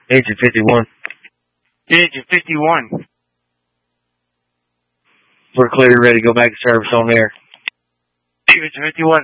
Agent 51. Agent 51. We're clear, ready to go back to service on air. Agent 51.